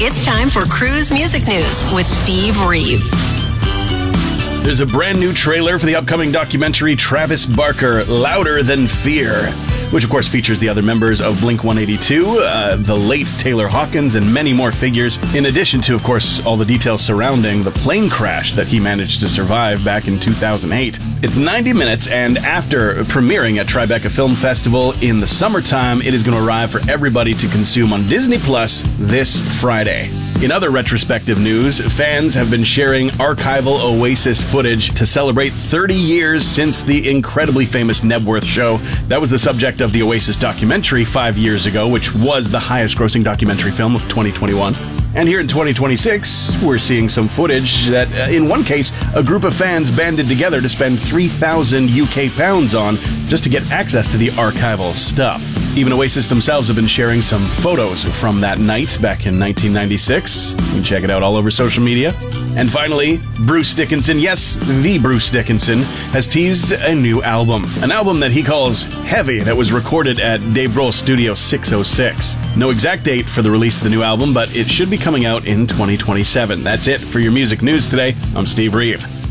It's time for Cruise Music News with Steve Reeve. There's a brand new trailer for the upcoming documentary Travis Barker, Louder Than Fear, which of course features the other members of Blink-182, the late Taylor Hawkins, and many more figures, in addition to, of course, all the details surrounding the plane crash that he managed to survive back in 2008. It's 90 minutes, and after premiering at Tribeca Film Festival in the summertime, it is going to arrive for everybody to consume on Disney Plus this Friday. In other retrospective news, fans have been sharing archival Oasis footage to celebrate 30 years since the incredibly famous Nebworth show. That was the subject of the Oasis documentary 5 years ago, which was the highest grossing documentary film of 2021. And here in 2026, we're seeing some footage that, in one case, a group of fans banded together to spend 3,000 UK pounds on just to get access to the archival stuff. Even Oasis themselves have been sharing some photos from that night back in 1996. You can check it out all over social media. And finally, Bruce Dickinson, yes, the Bruce Dickinson, has teased a new album. An album that he calls Heavy, that was recorded at Dave Grohl's Studio 606. No exact date for the release of the new album, but it should be coming out in 2027. That's it for your music news today. I'm Steve Reeve.